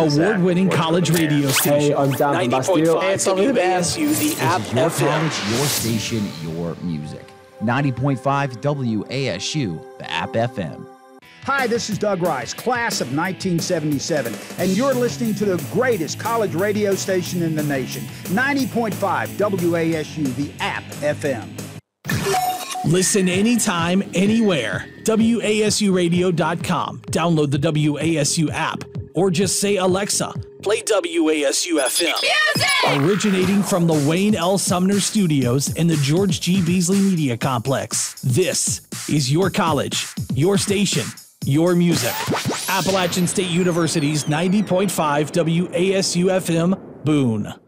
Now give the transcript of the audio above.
award-winning college radio station. Hey, I'm Dan Bastille. Hey, it's WASU, the App Your FM. college, your station, your music. 90.5 WASU, the App FM. Hi, this is Doug Rice, class of 1977, and you're listening to the greatest college radio station in the nation, 90.5 WASU, the App FM. Listen anytime, anywhere. WASUradio.com. Download the WASU app, or just say, Alexa, play WASU FM. Music! Originating from the Wayne L. Sumner Studios in the George G. Beasley Media Complex. This is your college, your station, your music. Appalachian State University's 90.5 WASU FM, Boone.